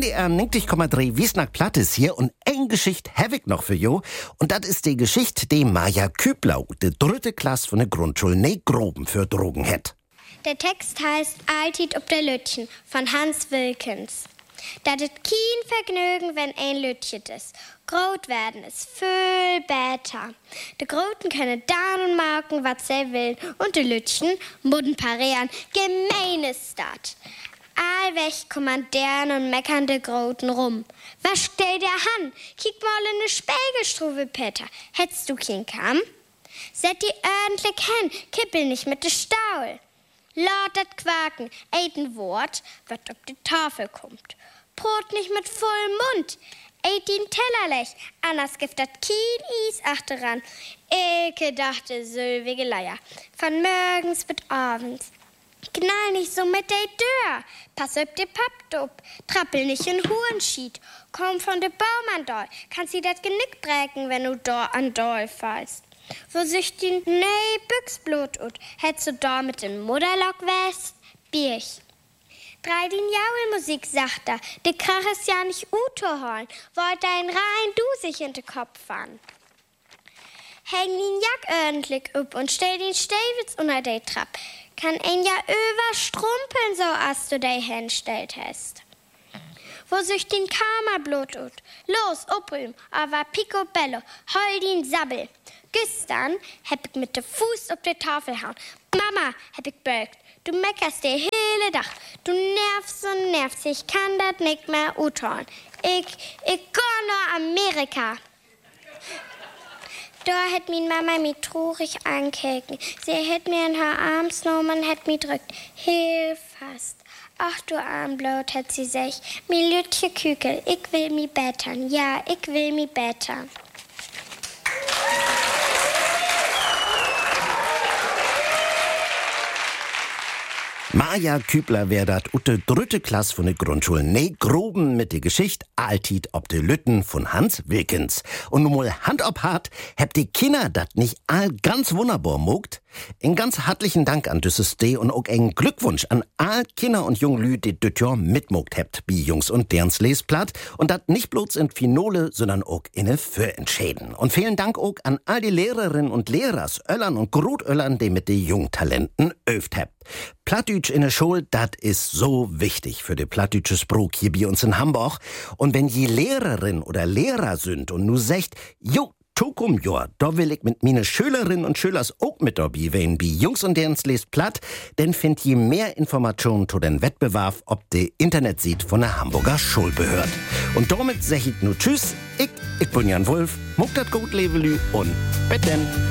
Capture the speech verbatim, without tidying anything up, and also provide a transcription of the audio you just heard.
D R neunzig Komma drei Wiesnack Platt ist hier und eine Geschichte habe ich noch für jo. Und das ist die Geschichte, die Maja Küblau, die dritte Klasse von der Grundschule Negroben für Drogen hat. Der Text heißt Altid ob der Lütchen von Hans Wilkens. Dat ist kein Vergnügen, wenn ein Lütchen ist. Grot werden ist viel besser. Die Groten können dann und machen, was sie will. Und die Lütchen mudden parieren. Gemein ist das. Allweg kommandieren und meckern die Groten rum. Was stell dir an? Kick mal in ne Spiegelstruve, Peter. Hättest du keinen Kamm? Set die ordentlich hin, kippel nicht mit de Staul. Laut dat Quaken, ein Wort, wat ob die Tafel kommt. Brot nicht mit vollem Mund, eit den Tellerlech, anders gibt dat kein Is achteran. Eke dachte sülwige Leier, von morgens bis abends. Knall nicht so mit der Tür, pass ob die Pappdup, trappel nicht in Huhenschied, komm von de Baumann doll, kannst sie dat Genick brechen, wenn du da an doll fallst. Wo sich die nee Büchsblut ut, hättest du da mit den Mutterlock west, Birch. Drei den Jaulmusik, sagt er, de Krach ist ja nicht Uto holen, wollt ein rein du sich in den Kopf fahren. Häng den Jack ordentlich up und stell den Stäwitz unter de Trapp. Kann ein ja überstrumpeln, so als du de hinstellt hast. Wo sich den Karma-Blut ut, los, upüm, aber picobello, hol den Sabbel. Gestern hab ich mit de Fuß auf de Tafel hauen. Mama, hab ich bögt, du meckerst de hele Dach. Du nervst und nervst, ich kann dat nicht mehr utholen. Ich, ich geh nach Amerika. Da hätt min Mama mich traurig ankeken. Sie hätt mir in haar Arms genommen und hätt mich drückt. Heel fast. Ach du Armblut, hätt sie sech. Mi Lütje Kükel, ich will mi bettern. Ja, ich will mi bettern. Maja Kübler wär dat utte dritte Klasse von der Grundschule Negroben mit der Geschichte Altid ob de Lütten von Hans Wilkens. Und nun mal Hand ob Hart, habt die Kinder dat nicht all ganz wunderbar mogt? Ein ganz herzlichen Dank an dieses D und auch ein Glückwunsch an all Kinder und Junglü, die das Jahr mitmogt habt, wie Jungs und derns Lesplatt. Und dat nicht bloß in Finale, sondern auch inne für entscheiden. Und vielen Dank auch an all die Lehrerinnen und Lehrers, Öllern und Grutöllern, die mit den Jungtalenten öft habt. Plattdütsch in der Schule, dat ist so wichtig für die plattdütsche Sprach hier bei uns in Hamburg. Und wenn je Lehrerin oder Lehrer sind und nu secht, jo, Tokum Jahr, da will ich mit meine Schülerinnen und Schülers auch mit dabei sein, wie Jungs und derns lest platt, denn find je mehr Informationen zu den Wettbewerb ob de Internetseite von der Hamburger Schulbehörde. Und damit sag ich nur Tschüss, ich, ich bin Jan Wulff, muck dat gut, Levelü und bet denn.